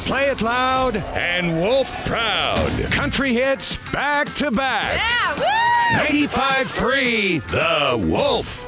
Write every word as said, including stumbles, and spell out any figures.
Play it loud and Wolf proud. Country hits back to back. Yeah, woo! ninety-five three The Wolf.